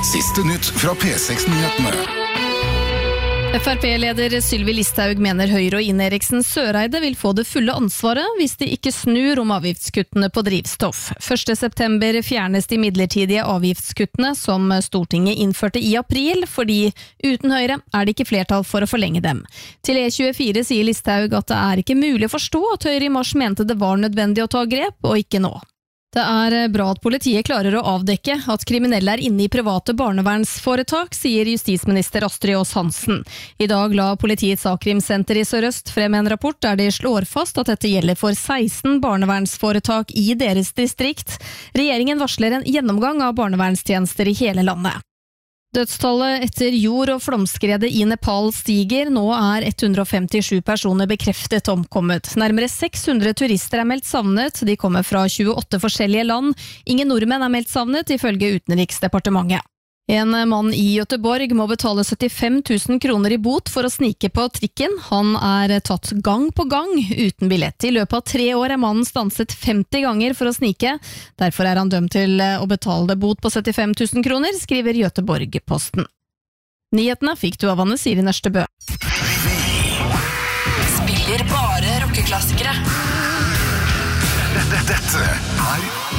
Siste nytt fra P6-nyhetene. FrP-leder Sylvi Listhaug mener Høyre og Ine Eriksen Søreide vil få det fulle ansvaret hvis de ikke snur om avgiftskuttene på drivstoff. 1. september fjernes de midlertidige avgiftskuttene som Stortinget innførte i april, fordi uten Høyre er det ikke flertall for å forlenge dem. Til E24 sier Listhaug at det er ikke mulig å forstå at Høyre i mars mente det var nødvendig å ta grep, og ikke nå. Det er bra at politiet klarer å avdekke at kriminelle er inne i private barnevernsforetak, sier justisminister Astrid Aas Hansen. I dag la politiets A-krimsenter i Sør-Øst frem en rapport der de slår fast at dette gjelder for 16 barnevernsforetak i deres distrikt. Regjeringen varsler en gjennomgang av barnevernstjenester i hele landet. Dødstallet etter jord- og flomskredet i Nepal stiger. Nå er 157 personer bekreftet omkommet. Nærmere 600 turister er meldt savnet. De kommer fra 28 forskjellige land. Ingen nordmenn er meldt savnet, ifølge Utenriksdepartementet. En mann i Göteborg må betale 75 000 kroner i bot for å snike på trikken. Han er tatt gang på gang uten billett. I løpet av 3 år er mannen stanset 50 ganger for å snike. Derfor er han dømt til å betale bot på 75 000 kroner, skriver Göteborg-Posten. Nyhetene fikk du av Anne Siri Nørstebø. Spiller bare rockeklassikere. Dette er